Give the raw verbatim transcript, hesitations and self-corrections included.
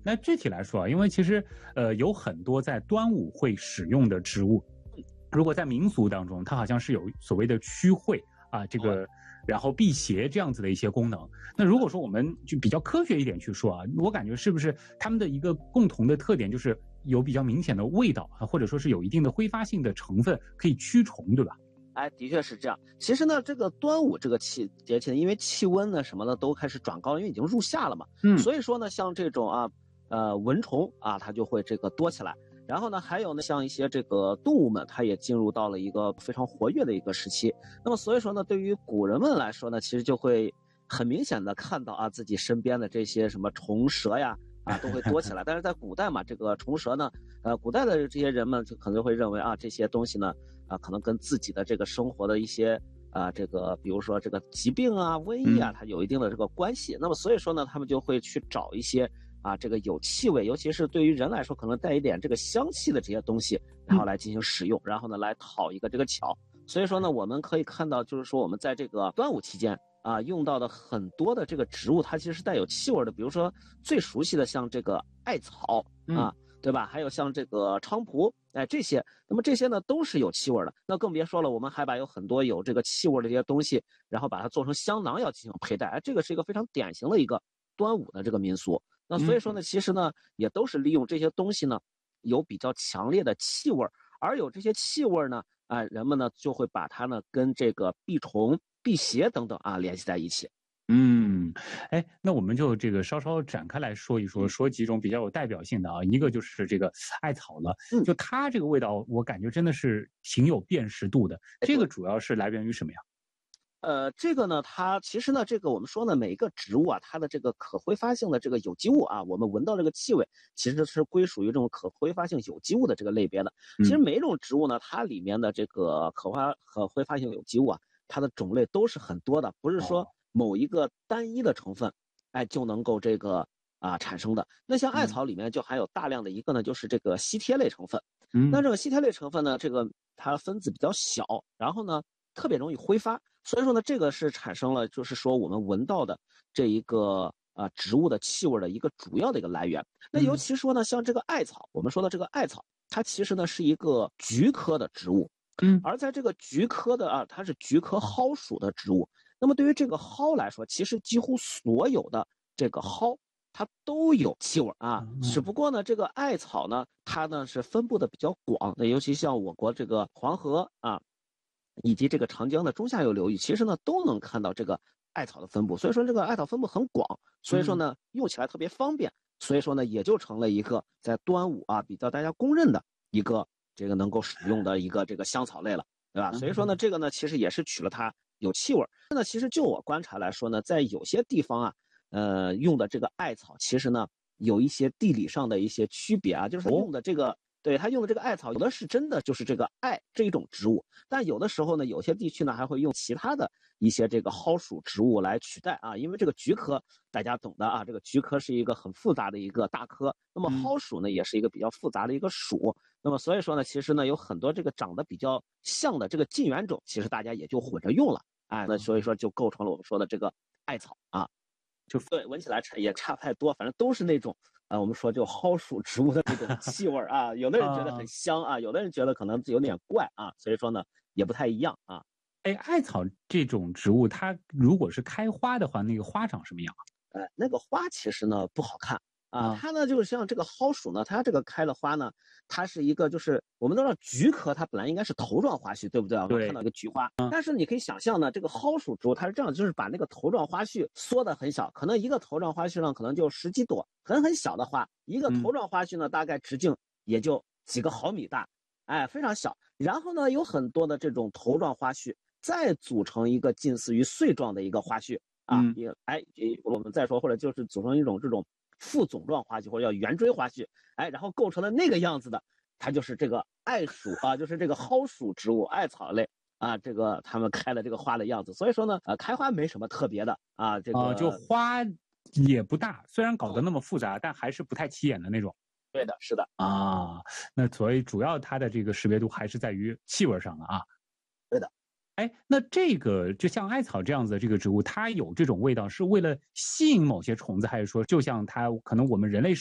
那具体来说啊，因为其实呃有很多在端午会使用的植物，如果在民俗当中，它好像是有所谓的驱晦啊，这个然后辟邪这样子的一些功能。那如果说我们就比较科学一点去说啊，我感觉是不是他们的一个共同的特点就是有比较明显的味道啊，或者说是有一定的挥发性的成分可以驱虫，对吧？ 哎，的确是这样。其实呢，这个端午这个气节气呢，因为气温呢什么的都开始转高，因为已经入夏了嘛， 嗯， 所以说呢，像这种啊，呃，蚊虫啊，它就会这个多起来。然后呢，还有呢，像一些这个动物们，它也进入到了一个非常活跃的一个时期。那么所以说呢，对于古人们来说呢，其实就会很明显的看到啊，自己身边的这些什么虫蛇呀，啊，都会多起来。但是在古代嘛，这个虫蛇呢，呃，古代的这些人们就可能会认为啊，这些东西呢，啊，可能跟自己的这个生活的一些啊，这个比如说这个疾病啊、瘟疫啊，它有一定的这个关系。那么所以说呢，他们就会去找一些啊，这个有气味，尤其是对于人来说，可能带一点这个香气的这些东西，然后来进行使用，然后呢，来讨一个这个巧。所以说呢，我们可以看到，就是说我们在这个端午期间啊，用到的很多的这个植物，它其实是带有气味的。比如说最熟悉的像这个艾草啊，对吧？还有像这个菖蒲，哎，这些，那么这些呢都是有气味的。那更别说了，我们还把有很多有这个气味的这些东西，然后把它做成香囊要进行佩戴，哎，这个是一个非常典型的一个端午的这个民俗。那所以说呢，其实呢，也都是利用这些东西呢，有比较强烈的气味，而有这些气味呢，啊、呃，人们呢就会把它呢跟这个避虫、辟邪等等啊联系在一起。 嗯，哎，那我们就这个稍稍展开来说一说，说几种比较有代表性的啊，一个就是这个艾草了， 嗯， 就它这个味道，我感觉真的是挺有辨识度的。这个主要是来源于什么呀？ 呃，这个呢，它其实呢，这个我们说呢，每一个植物啊，它的这个可挥发性的这个有机物啊，我们闻到这个气味，其实是归属于这种可挥发性有机物的这个类别的。其实每一种植物呢，它里面的这个可发可挥发性有机物啊，它的种类都是很多的，不是说某一个单一的成分，哎，就能够这个啊产生的。那像艾草里面就含有大量的一个呢，就是这个烯萜类成分。那这个烯萜类成分呢，这个它分子比较小，然后呢特别容易挥发。所以说呢，这个是产生了，就是说我们闻到的这一个啊、呃、植物的气味的一个主要的一个来源。那尤其说呢，像这个艾草，我们说的这个艾草，它其实呢是一个菊科的植物， 嗯， 而在这个菊科的啊，它是菊科蒿属的植物。那么对于这个蒿来说，其实几乎所有的这个蒿，它都有气味啊，只不过呢，这个艾草呢，它呢是分布的比较广，那尤其像我国这个黄河啊。以及这个长江的中下游流域，其实呢都能看到这个艾草的分布，所以说这个艾草分布很广，所以说呢用起来特别方便，所以说呢也就成了一个在端午啊比较大家公认的一个这个能够使用的一个这个香草类了，对吧？所以说呢这个呢其实也是取了它有气味。那其实就我观察来说呢，在有些地方啊，呃用的这个艾草其实呢有一些地理上的一些区别啊，就是它用的这个。对，它用的这个艾草，有的是真的就是这个艾这一种植物，但有的时候呢，有些地区呢还会用其他的一些这个蒿属植物来取代啊，因为这个菊科大家懂的啊，这个菊科是一个很复杂的一个大科，那么蒿属呢也是一个比较复杂的一个属，那么所以说呢，其实呢有很多这个长得比较像的这个近缘种，其实大家也就混着用了，哎，那所以说就构成了我们说的这个艾草啊，就对，闻起来也差不太多，反正都是那种。啊，我们说就蒿属植物的那种气味啊，有的人觉得很香啊，有的人觉得可能有点怪啊，所以说呢也不太一样啊。 哎，艾草这种植物，它如果是开花的话，那个花长什么样啊？呃，那个花其实呢不好看啊，它呢就是像这个蒿属呢，它这个开的花呢，它是一个就是我们都知道菊科它本来应该是头状花序，对不对？我们看到一个菊花，但是你可以想象呢，这个蒿属植物它是这样，就是把那个头状花序缩得很小，可能一个头状花序上可能就十几朵很很小的花，一个头状花序呢大概直径也就几个毫米大，哎，非常小。然后呢有很多的这种头状花序，再组成一个近似于穗状的一个花序。啊，也哎，我们再说，或者就是组成一种这种副总状花序，或者叫圆锥花序，哎，然后构成了那个样子的，它就是这个艾属啊，就是这个蒿属植物艾草类啊，这个它们开的这个花的样子。所以说呢，呃，开花没什么特别的啊，这个、 啊，就花也不大，虽然搞得那么复杂，但还是不太起眼的那种。 对的，是的啊，那所以主要它的这个识别度还是在于气味上了啊。 对的。 哎，那这个就像艾草这样子的这个植物，它有这种味道，是为了吸引某些虫子，还是说就像它可能我们人类